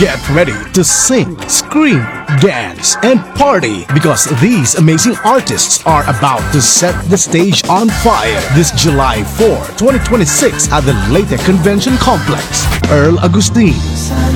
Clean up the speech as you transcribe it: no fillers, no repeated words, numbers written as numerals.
Get ready to sing, scream, dance, and party because these amazing artists are about to set the stage on fire this July 4, 2026 at the Leyte Convention Complex. Earl Agustin,